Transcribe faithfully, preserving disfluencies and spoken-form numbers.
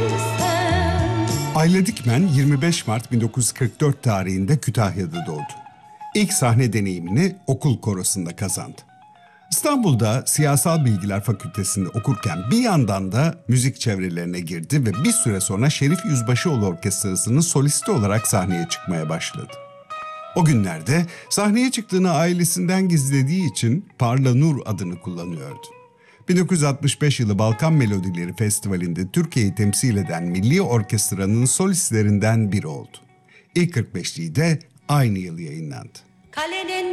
Ayla Dikmen yirmi beş Mart bin dokuz yüz kırk dört tarihinde Kütahya'da doğdu. İlk sahne deneyimini okul korosunda kazandı. İstanbul'da Siyasal Bilgiler Fakültesi'nde okurken bir yandan da müzik çevrelerine girdi ve bir süre sonra Şerif Yüzbaşıoğlu Orkestrası'nın solisti olarak sahneye çıkmaya başladı. O günlerde sahneye çıktığını ailesinden gizlediği için Parla Nur adını kullanıyordu. bin dokuz yüz altmış beş yılı Balkan Melodileri Festivali'nde Türkiye'yi temsil eden Milli Orkestra'nın solistlerinden biri oldu. İlk kırk beşliği de aynı yıl yayınlandı. Kalenin